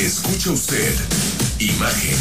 Escucha usted Imagen.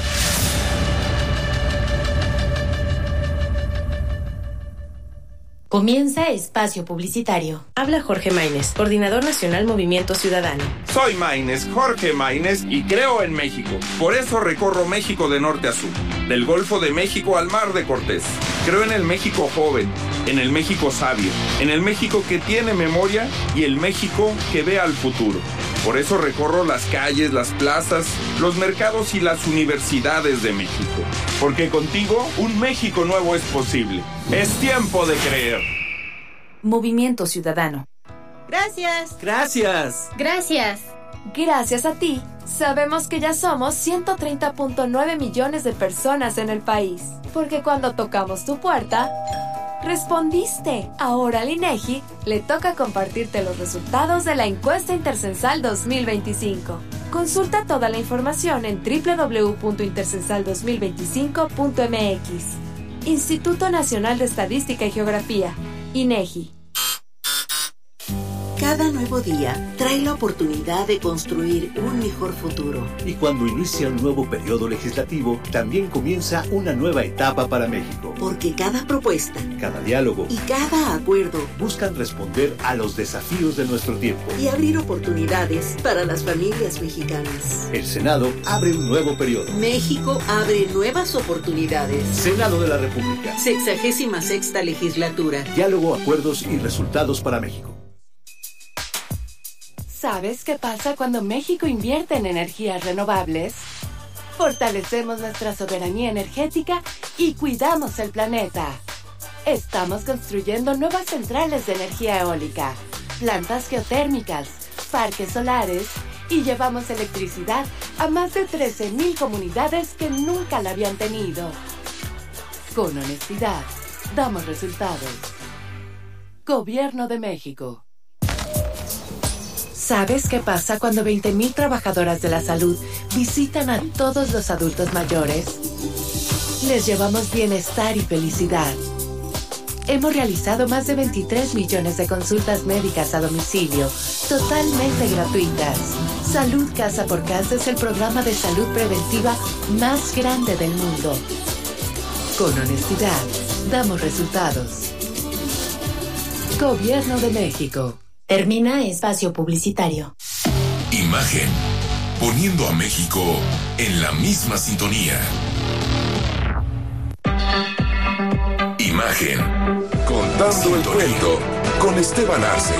Comienza Espacio Publicitario. Habla Jorge Maínez, Coordinador Nacional Movimiento Ciudadano. Soy Maínez, Jorge Maínez, y creo en México. Por eso recorro México de norte a sur, del Golfo de México al Mar de Cortés. Creo en el México joven, en el México sabio, en el México que tiene memoria y el México que ve al futuro. Por eso recorro las calles, las plazas, los mercados y las universidades de México. Porque contigo, un México nuevo es posible. Es tiempo de creer. Movimiento Ciudadano. Gracias. Gracias. Gracias. Gracias a ti, sabemos que ya somos 130.9 millones de personas en el país. Porque cuando tocamos tu puerta, respondiste. Ahora al INEGI le toca compartirte los resultados de la encuesta intercensal 2025. Consulta toda la información en www.intercensal2025.mx. Instituto Nacional de Estadística y Geografía, INEGI. Cada nuevo día trae la oportunidad de construir un mejor futuro. Y cuando inicia un nuevo periodo legislativo, también comienza una nueva etapa para México. Porque cada propuesta, cada diálogo y cada acuerdo buscan responder a los desafíos de nuestro tiempo y abrir oportunidades para las familias mexicanas. El Senado abre un nuevo periodo. México abre nuevas oportunidades. Senado de la República. 66ª legislatura. Diálogo, acuerdos y resultados para México. ¿Sabes qué pasa cuando México invierte en energías renovables? Fortalecemos nuestra soberanía energética y cuidamos el planeta. Estamos construyendo nuevas centrales de energía eólica, plantas geotérmicas, parques solares y llevamos electricidad a más de 13,000 comunidades que nunca la habían tenido. Con honestidad, damos resultados. Gobierno de México. ¿Sabes qué pasa cuando 20,000 trabajadoras de la salud visitan a todos los adultos mayores? Les llevamos bienestar y felicidad. Hemos realizado más de 23 millones de consultas médicas a domicilio, totalmente gratuitas. Salud Casa por Casa es el programa de salud preventiva más grande del mundo. Con honestidad, damos resultados. Gobierno de México. Termina Espacio Publicitario. Imagen. Poniendo a México en la misma sintonía. Imagen. Contando el cuento con Esteban Arce.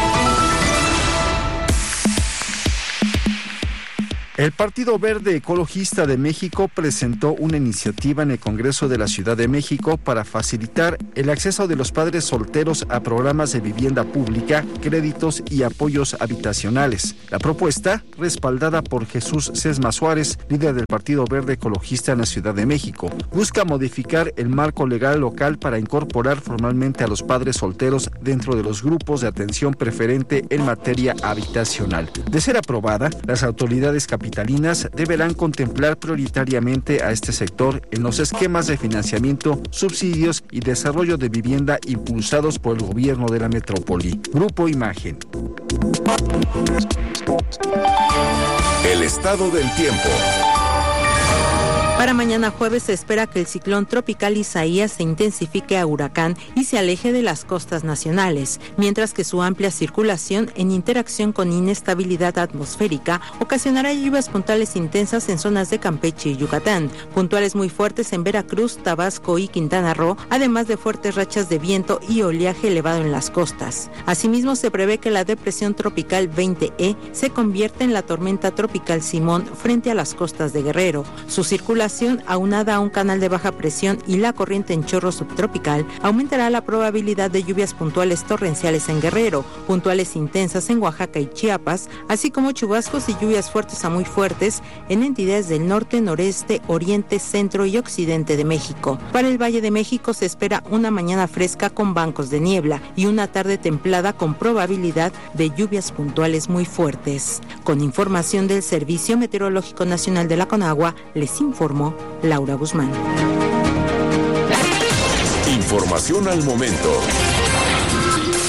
El Partido Verde Ecologista de México presentó una iniciativa en el Congreso de la Ciudad de México para facilitar el acceso de los padres solteros a programas de vivienda pública, créditos y apoyos habitacionales. La propuesta, respaldada por Jesús Sesma Suárez, líder del Partido Verde Ecologista en la Ciudad de México, busca modificar el marco legal local para incorporar formalmente a los padres solteros dentro de los grupos de atención preferente en materia habitacional. De ser aprobada, las autoridades capitalinas deberán contemplar prioritariamente a este sector en los esquemas de financiamiento, subsidios y desarrollo de vivienda impulsados por el gobierno de la metrópoli. Grupo Imagen. El estado del tiempo. Para mañana jueves se espera que el ciclón tropical Isaías se intensifique a huracán y se aleje de las costas nacionales, mientras que su amplia circulación en interacción con inestabilidad atmosférica ocasionará lluvias puntuales intensas en zonas de Campeche y Yucatán, puntuales muy fuertes en Veracruz, Tabasco y Quintana Roo, además de fuertes rachas de viento y oleaje elevado en las costas. Asimismo, se prevé que la depresión tropical 20E se convierta en la tormenta tropical Simón frente a las costas de Guerrero. Su circulación, aunada a un canal de baja presión y la corriente en chorro subtropical, aumentará la probabilidad de lluvias puntuales torrenciales en Guerrero, puntuales intensas en Oaxaca y Chiapas, así como chubascos y lluvias fuertes a muy fuertes en entidades del norte, noreste, oriente, centro y occidente de México. Para el Valle de México se espera una mañana fresca con bancos de niebla y una tarde templada con probabilidad de lluvias puntuales muy fuertes. Con información del Servicio Meteorológico Nacional de la Conagua, les informó Laura Guzmán. Información al momento.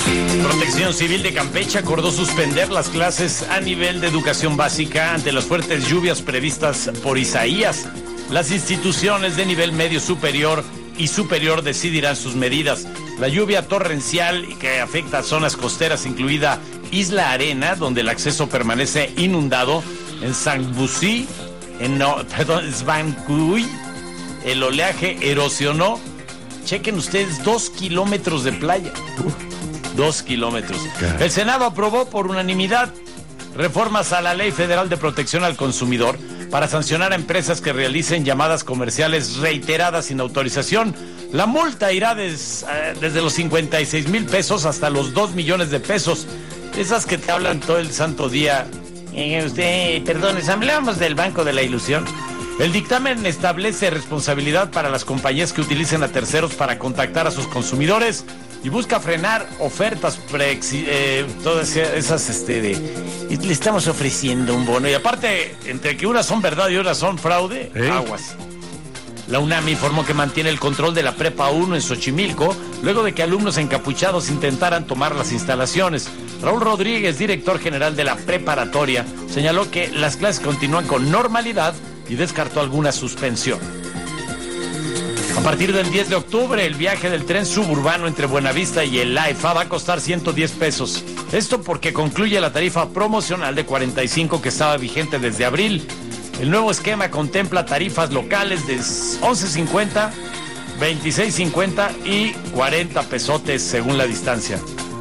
Protección Civil de Campeche acordó suspender las clases a nivel de educación básica ante las fuertes lluvias previstas por Isaías. Las instituciones de nivel medio superior y superior decidirán sus medidas. La lluvia torrencial que afecta a zonas costeras, incluida Isla Arena, donde el acceso permanece inundado, en Sangbusi, Svancuy, el oleaje erosionó. Chequen ustedes, 2 kilómetros de playa. 2 kilómetros. El Senado aprobó por unanimidad reformas a la Ley Federal de Protección al Consumidor para sancionar a empresas que realicen llamadas comerciales reiteradas sin autorización. La multa irá desde los 56,000 pesos hasta los 2 millones de pesos. Esas que te hablan todo el santo día. Hablamos del Banco de la Ilusión. El dictamen establece responsabilidad para las compañías que utilicen a terceros para contactar a sus consumidores y busca frenar ofertas todas esas le estamos ofreciendo un bono. Y aparte, entre que unas son verdad y otras son fraude, aguas. La UNAM informó que mantiene el control de la Prepa 1 en Xochimilco, luego de que alumnos encapuchados intentaran tomar las instalaciones. Raúl Rodríguez, director general de la preparatoria, señaló que las clases continúan con normalidad y descartó alguna suspensión. A partir del 10 de octubre, el viaje del tren suburbano entre Buenavista y el AIFA va a costar 110 pesos. Esto porque concluye la tarifa promocional de 45 que estaba vigente desde abril. El nuevo esquema contempla tarifas locales de 11.50, 26.50 y 40 pesotes según la distancia.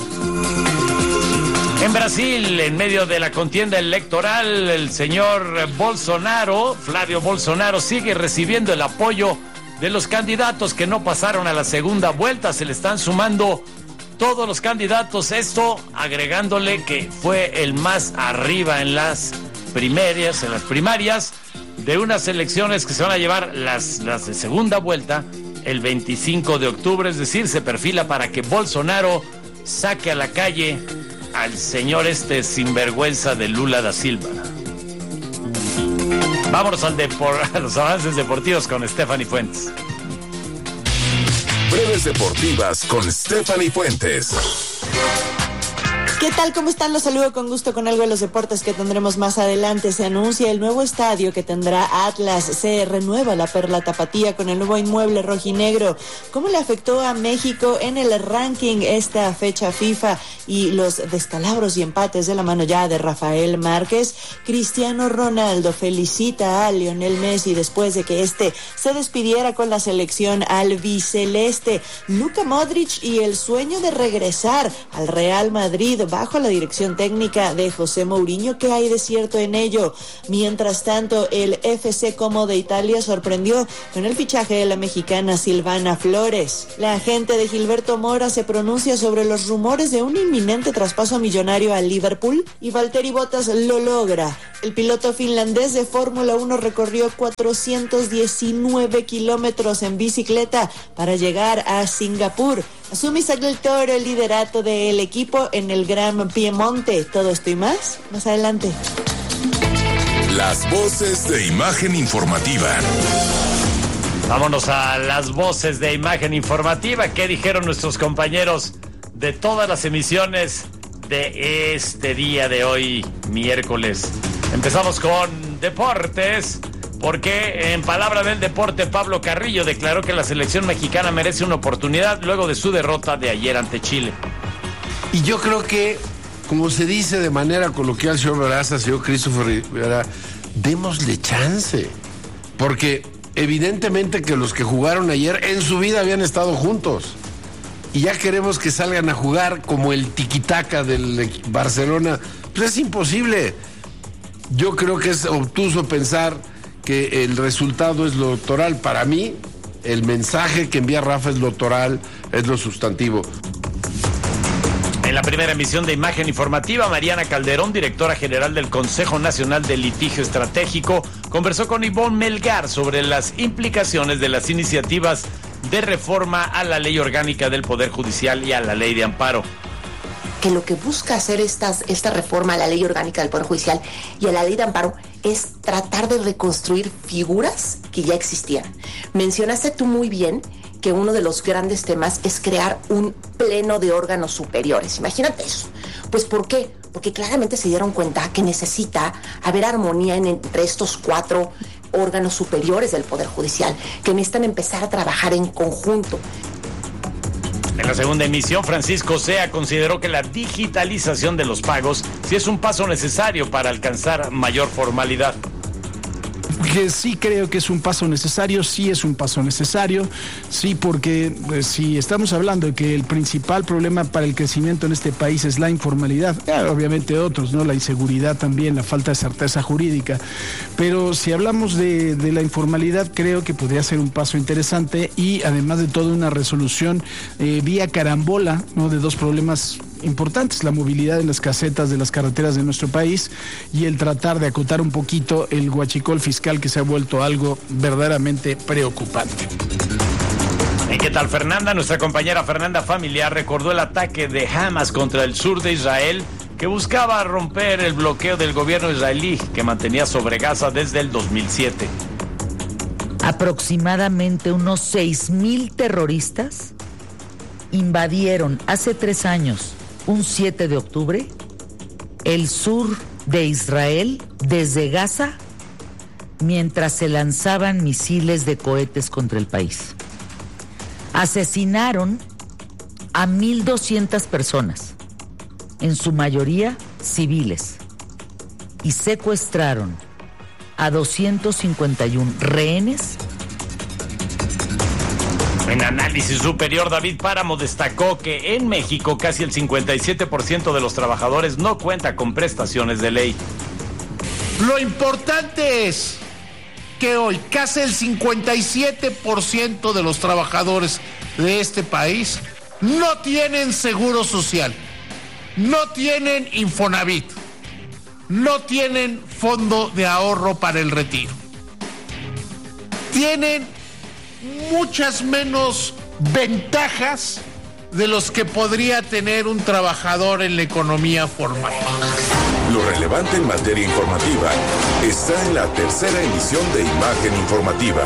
En Brasil, en medio de la contienda electoral, el señor Bolsonaro, Flavio Bolsonaro, sigue recibiendo el apoyo de los candidatos que no pasaron a la segunda vuelta. Se le están sumando todos los candidatos, esto agregándole que fue el más arriba en las primarias de unas elecciones que se van a llevar las de segunda vuelta el 25 de octubre, es decir, se perfila para que Bolsonaro saque a la calle al señor sinvergüenza de Lula da Silva. Vámonos a los avances deportivos con Stephanie Fuentes. Breves deportivas con Stephanie Fuentes. ¿Qué tal? ¿Cómo están? Los saludo con gusto con algo de los deportes que tendremos más adelante. Se anuncia el nuevo estadio que tendrá Atlas. Se renueva la Perla Tapatía con el nuevo inmueble rojinegro. ¿Cómo le afectó a México en el ranking esta fecha FIFA y los descalabros y empates de la mano ya de Rafael Márquez? Cristiano Ronaldo felicita a Lionel Messi después de que se despidiera con la selección albiceleste. Luka Modric y el sueño de regresar al Real Madrid bajo la dirección técnica de José Mourinho. ¿Qué hay de cierto en ello? Mientras tanto, el FC Como de Italia sorprendió con el fichaje de la mexicana Silvana Flores. La agente de Gilberto Mora se pronuncia sobre los rumores de un inminente traspaso millonario a Liverpool y Valtteri Bottas lo logra. El piloto finlandés de Fórmula 1 recorrió 419 kilómetros en bicicleta para llegar a Singapur. Asume Isaac del Toro el liderato del equipo en el Gran Piemonte. Todo esto y más adelante. Las voces de Imagen Informativa. Vámonos a las voces de Imagen Informativa. ¿Qué dijeron nuestros compañeros de todas las emisiones de este día de hoy, miércoles? Empezamos con deportes, porque en palabra del deporte, Pablo Carrillo declaró que la selección mexicana merece una oportunidad luego de su derrota de ayer ante Chile. Y yo creo que, como se dice de manera coloquial, señor Veraza, señor Christopher Rivera, démosle chance, porque evidentemente que los que jugaron ayer en su vida habían estado juntos. Y ya queremos que salgan a jugar como el tiquitaca del Barcelona. Pues es imposible. Yo creo que es obtuso pensar que el resultado es lo toral. Para mí, el mensaje que envía Rafa es lo toral, es lo sustantivo. En la primera emisión de Imagen Informativa, Mariana Calderón, directora general del Consejo Nacional de Litigio Estratégico, conversó con Ivonne Melgar sobre las implicaciones de las iniciativas de reforma a la Ley Orgánica del Poder Judicial y a la Ley de Amparo. Que lo que busca hacer esta reforma a la Ley Orgánica del Poder Judicial y a la Ley de Amparo es tratar de reconstruir figuras que ya existían. Mencionaste tú muy bien que uno de los grandes temas es crear un pleno de órganos superiores. Imagínate eso. Pues ¿por qué? Porque claramente se dieron cuenta que necesita haber armonía entre estos 4 órganos superiores del Poder Judicial, que necesitan empezar a trabajar en conjunto. En la segunda emisión, Francisco Sea consideró que la digitalización de los pagos sí es un paso necesario para alcanzar mayor formalidad. Que sí creo que es un paso necesario, sí es un paso necesario, sí, porque si estamos hablando de que el principal problema para el crecimiento en este país es la informalidad, obviamente otros, ¿no? La inseguridad también, la falta de certeza jurídica, pero si hablamos de la informalidad, creo que podría ser un paso interesante y además de todo una resolución vía carambola, ¿no? De 2 problemas importantes, la movilidad en las casetas de las carreteras de nuestro país y el tratar de acotar un poquito el huachicol fiscal que se ha vuelto algo verdaderamente preocupante. ¿Y qué tal, Fernanda? Nuestra compañera Fernanda Familiar recordó el ataque de Hamas contra el sur de Israel que buscaba romper el bloqueo del gobierno israelí que mantenía sobre Gaza desde el 2007. Aproximadamente unos 6,000 terroristas invadieron hace 3 años, un 7 de octubre, el sur de Israel desde Gaza mientras se lanzaban misiles de cohetes contra el país. Asesinaron a 1,200 personas, en su mayoría civiles, y secuestraron a 251 rehenes. En Análisis Superior, David Páramo destacó que en México casi el 57% de los trabajadores no cuenta con prestaciones de ley. Lo importante es que hoy casi el 57% de los trabajadores de este país no tienen seguro social, no tienen Infonavit, no tienen fondo de ahorro para el retiro. Tienen muchas menos ventajas de los que podría tener un trabajador en la economía formal. Lo relevante en materia informativa está en la tercera emisión de Imagen Informativa.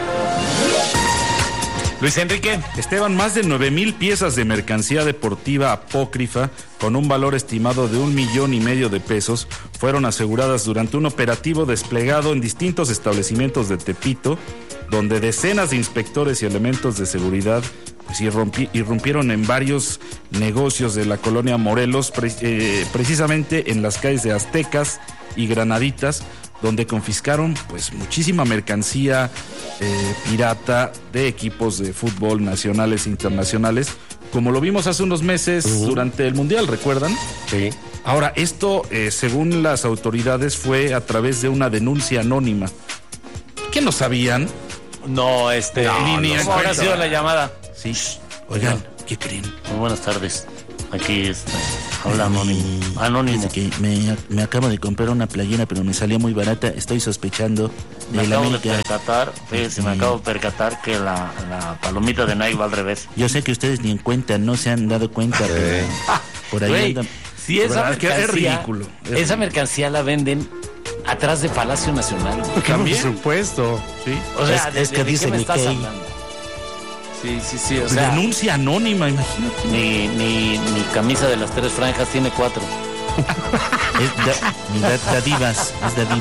Luis Enrique. Esteban, más de 9,000 piezas de mercancía deportiva apócrifa con un valor estimado de 1,5 millones de pesos fueron aseguradas durante un operativo desplegado en distintos establecimientos de Tepito, donde decenas de inspectores y elementos de seguridad pues, irrumpieron en varios negocios de la colonia Morelos, precisamente en las calles de Aztecas y Granaditas, donde confiscaron pues muchísima mercancía pirata de equipos de fútbol nacionales e internacionales, como lo vimos hace unos meses durante el Mundial, ¿recuerdan? Sí. Ahora, esto, según las autoridades, fue a través de una denuncia anónima. ¿Qué no sabían? No, ni ahora ha sido la llamada. Sí. Oigan, ¿qué creen? Muy buenas tardes. Aquí habla Anónimo. Dice que me acabo de comprar una playera, pero me salió muy barata. Estoy sospechando de la América. Me acabo de percatar que la palomita de Nike va al revés. Yo sé que ustedes ni en cuenta, no se han dado cuenta, pero por ahí andan. Sí, esa mercancía, es ridículo. Esa mercancía la venden atrás de Palacio Nacional. ¿También? Por supuesto, sí. O sea, es que dice me estás Nikkei. hablando? Sí, o sea, denuncia anónima, imagínate. Mi camisa de las 3 franjas tiene 4. Dadivas.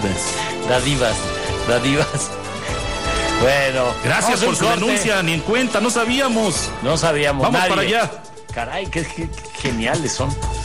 Bueno, gracias por su denuncia, ni en cuenta, no sabíamos. Vamos nadie. Para allá. Caray, qué geniales son.